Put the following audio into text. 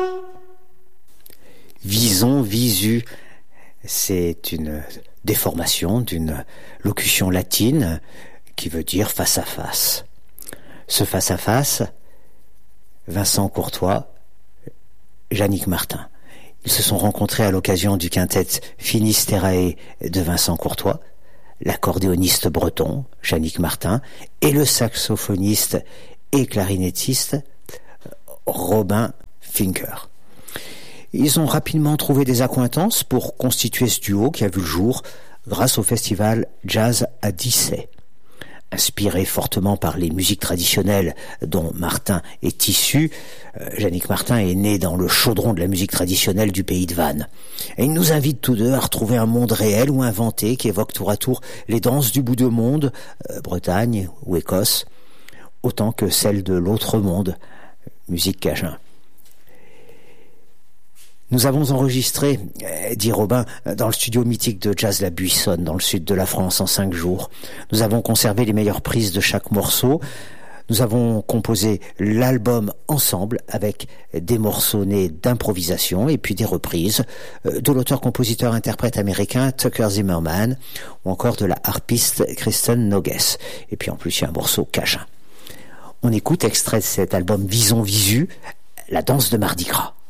Vison, visu, c'est une déformation d'une locution latine qui veut dire face à face. Ce face à face, Vincent Courtois, Yannick Martin. Ils se sont rencontrés à l'occasion du quintet Finisterae de Vincent Courtois, l'accordéoniste breton, Yannick Martin, et le saxophoniste et clarinettiste, Robin Finker. Ils ont rapidement trouvé des accointances pour constituer ce duo qui a vu le jour grâce au festival Jazz à Dissay. Inspiré fortement par les musiques traditionnelles dont Martin est issu, Yannick Martin est né dans le chaudron de la musique traditionnelle du pays de Vannes. Et il nous invite tous deux à retrouver un monde réel ou inventé qui évoque tour à tour les danses du bout de monde, Bretagne ou Écosse, autant que celles de l'autre monde, musique cajun. Nous avons enregistré, dit Robin, dans le studio mythique de Jazz La Buissonne, dans le sud de la France, en 5 jours. Nous avons conservé les meilleures prises de chaque morceau. Nous avons composé l'album ensemble avec des morceaux nés d'improvisation et puis des reprises de l'auteur-compositeur-interprète américain Tucker Zimmerman ou encore de la harpiste Kristen Nogues. Et puis en plus, il y a un morceau cajun. On écoute extrait de cet album Vison Visu, la danse de Mardi Gras.